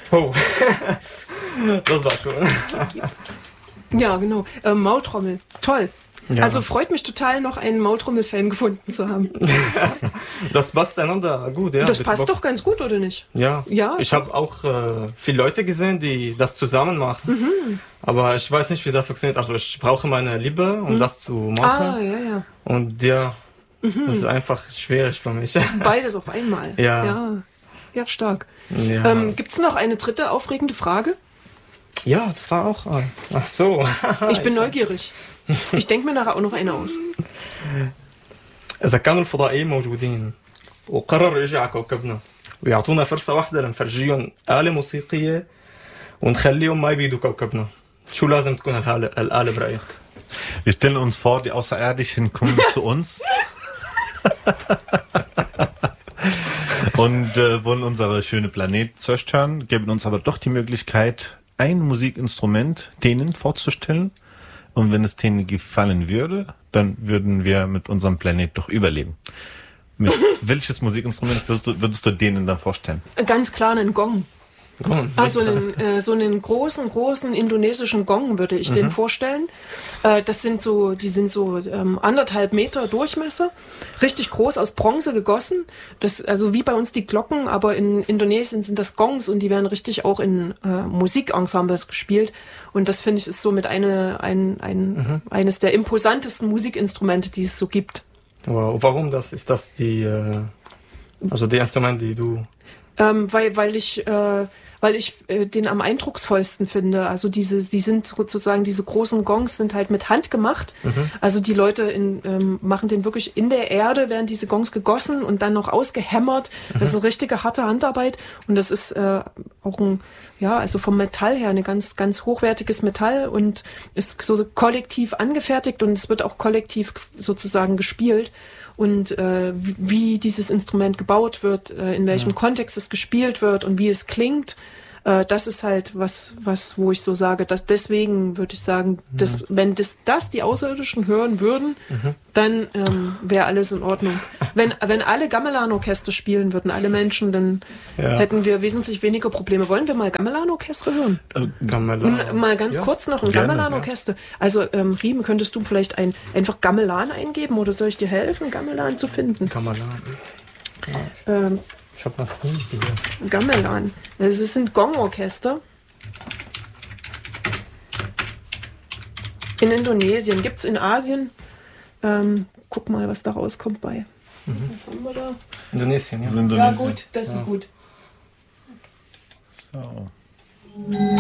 Oh, das war schon. Ja, genau. Maultrommel. Toll. Ja. Also freut mich total, noch einen Maultrommel-Fan gefunden zu haben. Das passt einander gut, ja. Das passt doch ganz gut, oder nicht? Ja. Ja. Ich habe auch viele Leute gesehen, die das zusammen machen. Aber ich weiß nicht, wie das funktioniert. Also ich brauche meine Liebe, um das zu machen. Ah, ja. Und ja, das ist einfach schwierig für mich. Beides auf einmal. Ja. Ja, stark. Ja. Gibt es noch eine dritte aufregende Frage? Ja, das war auch. Ach so. Ich bin neugierig. Ich denke mir nachher auch noch eine aus. إذا كانوا الفضائيين موجودين وقرروا يجوا على كوكبنا ويعطونا فرصة واحدة لنفرجيهم آلة موسيقية ونخليهم ما يبيدوا كوكبنا شو لازم تكون الآلة برأيك؟ Wir stellen uns vor, die Außerirdischen kommen zu uns und wollen unsere schöne Planet zerstören, geben uns aber doch die Möglichkeit, ein Musikinstrument denen vorzustellen. Und wenn es denen gefallen würde, dann würden wir mit unserem Planet doch überleben. Mit welches Musikinstrument würdest du denen dann vorstellen? Ganz klar einen Gong. Gong, Also so einen großen indonesischen Gong würde ich denen vorstellen. Die sind so 1,5 Meter Durchmesser, richtig groß, aus Bronze gegossen. Das, also wie bei uns die Glocken, aber in Indonesien sind das Gongs und die werden richtig auch in Musikensembles gespielt. Und das finde ich ist somit eines der imposantesten Musikinstrumente, die es so gibt. Wow. Warum das? Ist das die Instrumente, die du... Weil ich den am eindrucksvollsten finde. Also die sind sozusagen, diese großen Gongs sind halt mit Hand gemacht. Also die Leute machen den wirklich in der Erde, werden diese Gongs gegossen und dann noch ausgehämmert. Das ist richtige harte Handarbeit und das ist auch also vom Metall her ein ganz, ganz hochwertiges Metall und ist so kollektiv angefertigt und es wird auch kollektiv sozusagen gespielt. Und wie dieses Instrument gebaut wird, in welchem Kontext es gespielt wird und wie es klingt, das ist halt wo ich so sage, dass deswegen würde ich sagen, wenn das die Außerirdischen hören würden, dann wäre alles in Ordnung. Wenn alle Gamelan-Orchester spielen würden, alle Menschen, dann hätten wir wesentlich weniger Probleme. Wollen wir mal Gamelan-Orchester hören? Gamelan. Mal ganz kurz noch ein Gamelan-Orchester. Also Riemen, könntest du vielleicht einfach Gamelan eingeben oder soll ich dir helfen, Gamelan zu finden? Gamelan. Ich habe das nie gehört. Gamelan. Also es sind Gong-Orchester. In Indonesien. Gibt es in Asien. Guck mal, was da rauskommt bei. Was haben wir da? Indonesien, ja. Ja gut, das ist gut. So.